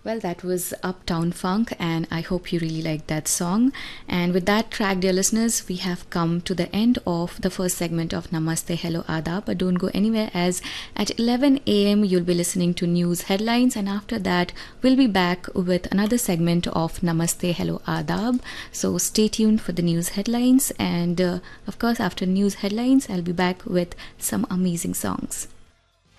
Well, that was Uptown Funk, and I hope you really liked that song. And with that track, dear listeners, we have come to the end of the first segment of Namaste Hello Adab. But don't go anywhere, as at 11 a.m. you'll be listening to news headlines, and after that, we'll be back with another segment of Namaste Hello Adab. So stay tuned for the news headlines, and of course, after news headlines, I'll be back with some amazing songs.